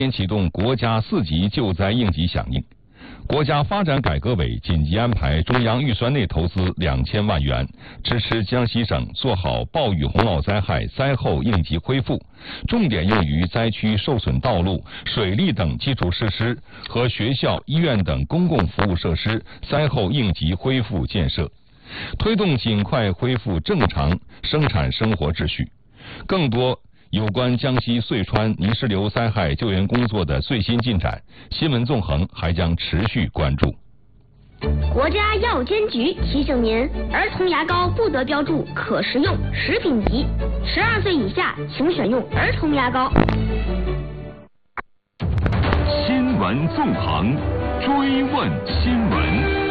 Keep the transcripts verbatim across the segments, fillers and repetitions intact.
先启动国家四级救灾应急响应。国家发展改革委紧急安排中央预算内投资两千万元，支持江西省做好暴雨洪涝灾害灾后应急恢复，重点用于灾区受损道路、水利等基础设施和学校、医院等公共服务设施灾后应急恢复建设，推动尽快恢复正常生产生活秩序。更多有关江西遂川泥石流灾害救援工作的最新进展，新闻纵横还将持续关注。 国家药监局提醒您，儿童牙膏不得标注可食用、食品级，十二岁以下请选用儿童牙膏。 新闻纵横，追问新闻。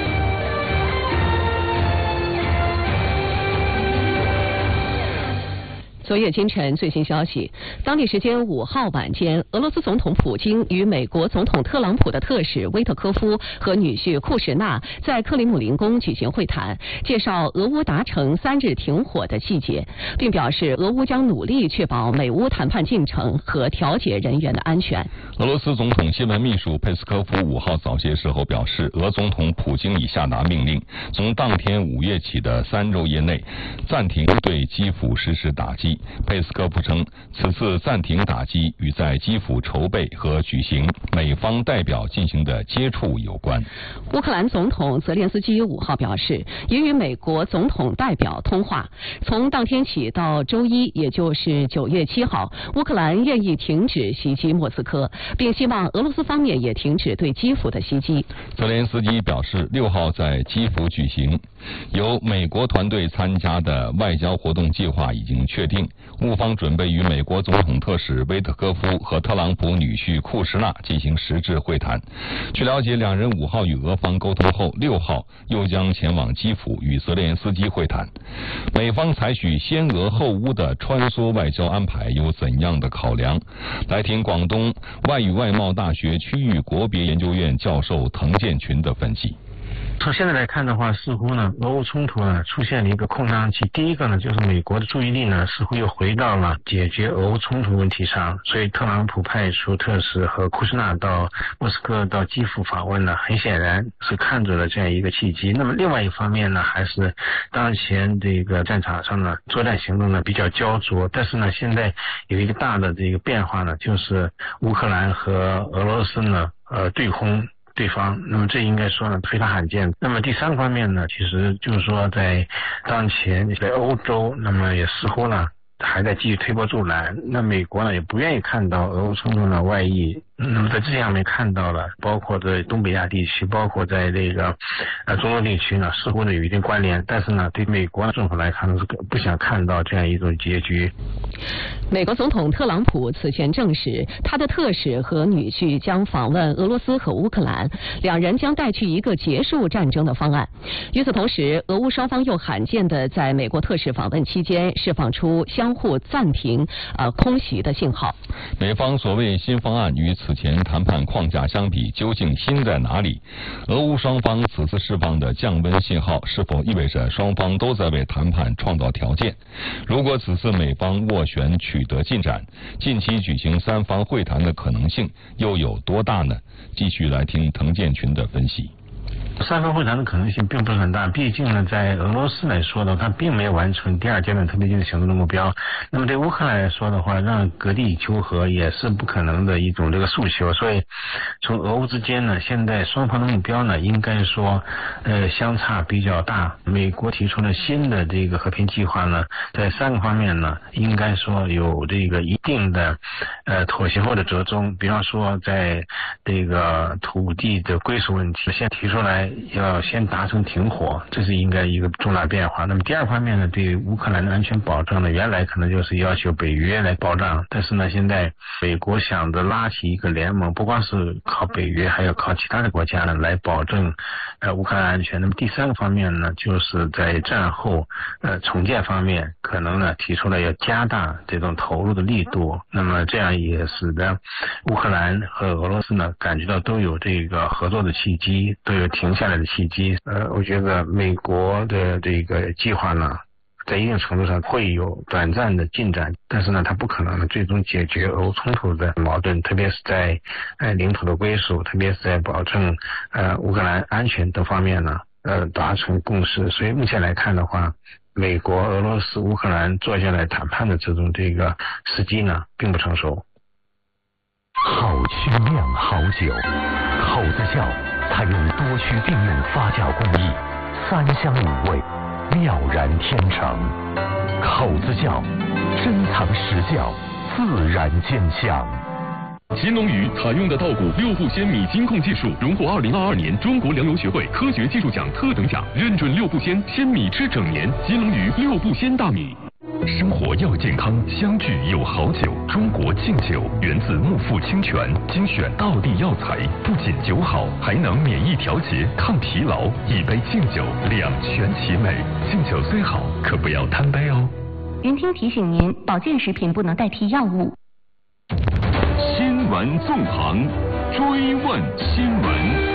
昨夜今晨最新消息，当地时间五号晚间，俄罗斯总统普京与美国总统特朗普的特使威特科夫和女婿库什纳在克里姆林宫举行会谈，介绍俄乌达成三日停火的细节，并表示俄乌将努力确保美乌谈判进程和调解人员的安全。 俄罗斯总统新闻秘书佩斯科夫五号早些时候表示，俄总统普京已下达命令，从当天午夜起的三昼夜内暂停对基辅实施打击。佩斯科夫称，此次暂停打击与在基辅筹备和举行美方代表进行的接触有关。 乌克兰总统泽连斯基五号表示，已与美国总统代表通话，从当天起到周一，也就是九月七号，乌克兰愿意停止袭击莫斯科，并希望俄罗斯方面也停止对基辅的袭击。 泽连斯基表示，六号在基辅举行由美国团队参加的外交活动计划已经确定，乌方准备与美国总统特使威特科夫和特朗普女婿库什纳进行实质会谈。据了解，两人五号与俄方沟通后，六号又将前往基辅与泽连斯基会谈。美方采取先俄后乌的穿梭外交安排有怎样的考量？来听广东外语外贸大学区域国别研究院教授滕建群的分析。 从现在来看的话，似乎呢，俄乌冲突呢出现了一个空档期。第一个呢，就是美国的注意力呢，似乎又回到了解决俄乌冲突问题上，所以特朗普派出特使和库什纳到莫斯科、到基辅访问呢，很显然是看准了这样一个契机。那么另外一方面呢，还是当前这个战场上呢，作战行动呢比较焦灼，但是呢，现在有一个大的这个变化呢，就是乌克兰和俄罗斯呢，呃，对轰对方，那么这应该说呢非常罕见。那么第三方面呢，其实就是说在当前在欧洲，那么也似乎呢还在继续推波助澜。那美国呢也不愿意看到俄乌冲突的外溢。那么在这下面看到了，包括在东北亚地区，包括在这个呃中东地区呢，似乎呢有一定关联，但是呢，对美国政府来看呢是不想看到这样一种结局。 美国总统特朗普此前证实，他的特使和女婿将访问俄罗斯和乌克兰，两人将带去一个结束战争的方案。与此同时，俄乌双方又罕见的在美国特使访问期间释放出相互暂停呃空袭的信号。 美方所谓新方案与此前谈判框架相比，究竟新在哪里？俄乌双方此次释放的降温信号，是否意味着双方都在为谈判创造条件？如果此次美方斡旋取得进展，近期举行三方会谈的可能性又有多大呢？继续来听滕建群的分析。 三方会谈的可能性并不是很大，毕竟呢，在俄罗斯来说的话，它并没有完成第二阶段特别军事行动的目标。那么对乌克兰来说的话，让割地求和也是不可能的一种这个诉求。所以，从俄乌之间呢，现在双方的目标呢，应该说，呃，相差比较大。美国提出了新的这个和平计划呢，在三个方面呢，应该说有这个一定的呃妥协或者折中。比方说，在这个土地的归属问题，先提出来要先达成停火，这是应该一个重大变化。那么第二方面呢，对乌克兰的安全保障呢，原来可能就是要求北约来保障，但是呢，现在美国想着拉起一个联盟，不光是靠北约，还要靠其他的国家呢来保证呃乌克兰安全。那么第三个方面呢，就是在战后呃重建方面，可能呢提出了要加大这种投入的力度。那么这样也使得乌克兰和俄罗斯呢感觉到都有这个合作的契机，都有停下来的契机。呃，我觉得美国的这个计划呢， 在一定程度上会有短暂的进展，但是呢，它不可能最终解决俄乌冲突的矛盾，特别是在呃领土的归属，特别是在保证呃乌克兰安全等方面呢，呃达成共识。所以目前来看的话，美国、俄罗斯、乌克兰坐下来谈判的这种这个时机呢，并不成熟。 好曲酿好酒，口子窖采用多区并用发酵工艺，三香五味，妙然天成。口子窖珍藏实窖，自然见香。 金龙鱼采用的稻谷六步鲜米金控技术，荣获二零二二年中国粮油学会科学技术奖特等奖，认准六步鲜，鲜米吃整年。金龙鱼六步鲜大米。 生活要健康，相聚有好酒。中国劲酒源自木富清泉，精选道地药材，不仅酒好，还能免疫调节、抗疲劳。一杯劲酒，两全其美。劲酒虽好，可不要贪杯哦。 云听提醒您，保健食品不能代替药物。 新闻纵横，追问新闻。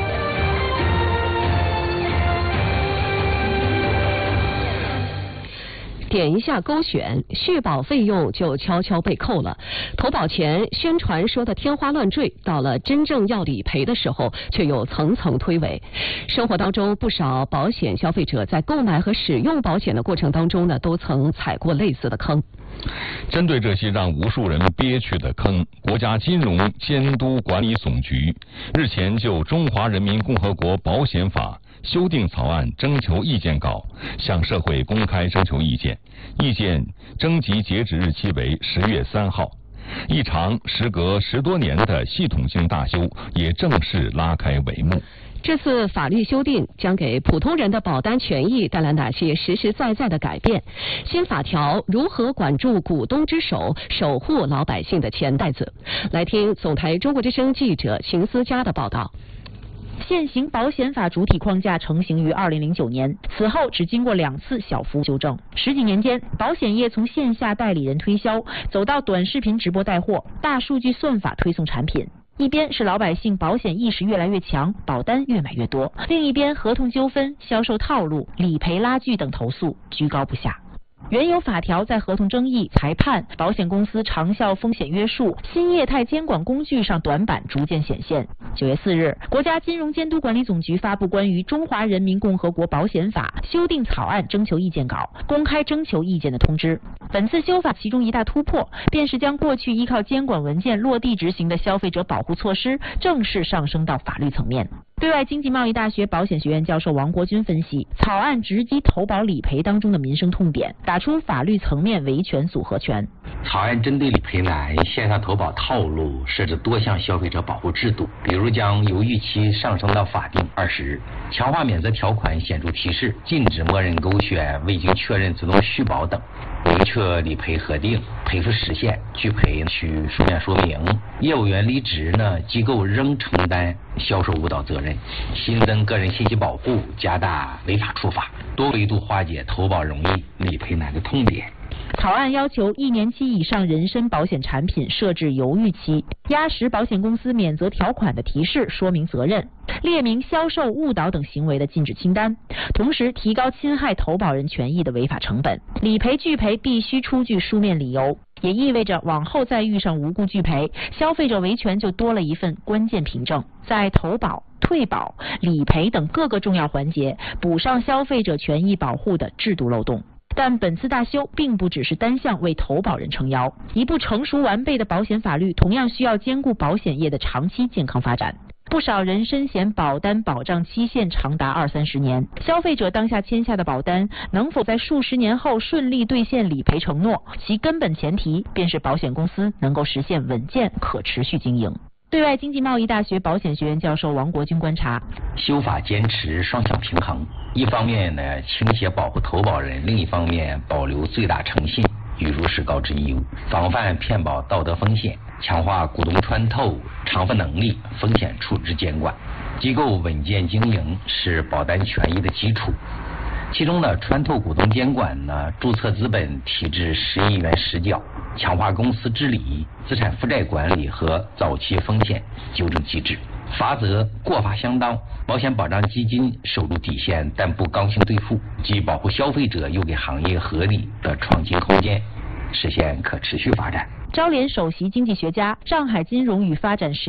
点一下勾选，续保费用就悄悄被扣了。投保前宣传说的天花乱坠，到了真正要理赔的时候，却又层层推诿。生活当中，不少保险消费者在购买和使用保险的过程当中呢，都曾踩过类似的坑。 针对这些让无数人憋屈的坑，国家金融监督管理总局日前就《中华人民共和国保险法》修订草案征求意见稿向社会公开征求意见，意见征集截止日期为十月三号。一场时隔十多年的系统性大修也正式拉开帷幕。 这次法律修订将给普通人的保单权益带来哪些实实在在的改变？新法条如何管住股东之手，守护老百姓的钱袋子？来听总台中国之声记者秦思佳的报道。 现行保险法主体框架成型于二零零九年，此后只经过两次小幅修正。十几年间，保险业从线下代理人推销走到短视频直播带货、大数据算法推送产品。一边是老百姓保险意识越来越强，保单越买越多；另一边合同纠纷、销售套路、理赔拉锯等投诉居高不下。原有法条在合同争议、裁判、保险公司长效风险约束、新业态监管工具上短板逐渐显现。九月四日，国家金融监督管理总局发布关于《中华人民共和国保险法》修订草案征求意见稿，公开征求意见的通知。本次修法其中一大突破，便是将过去依靠监管文件落地执行的消费者保护措施正式上升到法律层面。对外经济贸易大学保险学院教授王国军分析，草案直击投保理赔当中的民生痛点，打出法律层面维权组合拳。 草案针对理赔难、线上投保套路设置多项消费者保护制度，比如将犹豫期上升到法定二十日，强化免责条款显著提示，禁止默认勾选、未经确认自动续保等，明确理赔核定、赔付时限、拒赔需书面说明。业务员离职呢，机构仍承担销售误导责任。新增个人信息保护，加大违法处罚，多维度化解投保容易、理赔难的痛点。 草案要求一年期以上人身保险产品设置犹豫期，压实保险公司免责条款的提示说明责任，列明销售误导等行为的禁止清单，同时提高侵害投保人权益的违法成本。理赔拒赔必须出具书面理由，也意味着往后再遇上无故拒赔，消费者维权就多了一份关键凭证，在投保、退保、理赔等各个重要环节补上消费者权益保护的制度漏洞。但本次大修并不只是单向为投保人撑腰，一部成熟完备的保险法律同样需要兼顾保险业的长期健康发展。不少人身险保单保障期限长达二三十年，消费者当下签下的保单能否在数十年后顺利兑现理赔承诺，其根本前提便是保险公司能够实现稳健可持续经营。对外经济贸易大学保险学院教授王国军观察， 修法坚持双向平衡，一方面呢倾斜保护投保人，另一方面保留最大诚信与如实告知义务，防范骗保道德风险，强化股东穿透、偿付能力、风险处置监管，机构稳健经营是保单权益的基础。其中呢，穿透股东监管呢，注册资本提至十亿元实缴，强化公司治理、资产负债管理和早期风险纠正机制。罚则过罚相当， 保险保障基金收入体现，但不刚性兑付，既保护消费者，又给行业合理的创新空间，实现可持续发展。 招联首席经济学家、上海金融与发展实